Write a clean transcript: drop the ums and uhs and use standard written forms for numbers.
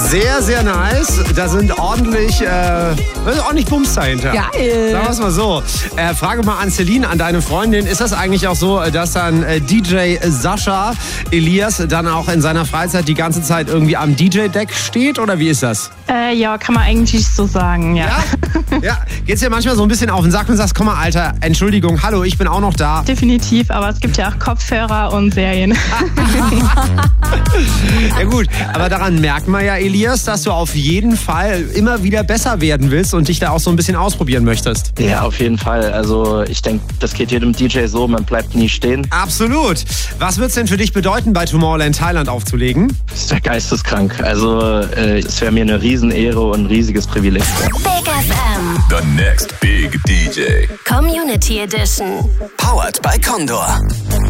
Sehr, sehr nice. Da sind ordentlich Bums dahinter. Geil. Sagen wir es mal so. Frage mal an Celine, an deine Freundin. Ist das eigentlich auch so, dass dann DJ Sascha Elias dann auch in seiner Freizeit die ganze Zeit irgendwie am DJ-Deck steht? Oder wie ist das? Ja, kann man eigentlich so sagen, ja. Ja? Geht's dir manchmal so ein bisschen auf den Sack und sagst, komm mal, Alter, Entschuldigung, hallo, ich bin auch noch da. Definitiv, aber es gibt ja auch Kopfhörer und Serien. Ja gut, aber daran merkt man ja, Elias, dass du auf jeden Fall immer wieder besser werden willst und dich da auch so ein bisschen ausprobieren möchtest. Ja, auf jeden Fall. Also ich denke, das geht jedem DJ so, man bleibt nie stehen. Absolut. Was wird's denn für dich bedeuten, bei Tomorrowland Thailand aufzulegen? Das ist ja geisteskrank. Also es wäre mir eine Riesenehre und ein riesiges Privileg. Big FM. The next big DJ. Community Edition. Powered by Condor.